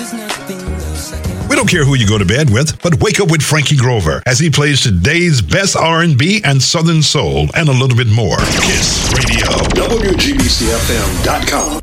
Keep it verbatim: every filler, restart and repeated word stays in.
We don't care who you go to bed with, but wake up with Frankie Grover as he plays today's best R and B and Southern Soul and a little bit more. Kiss Radio. W G B C F M dot com.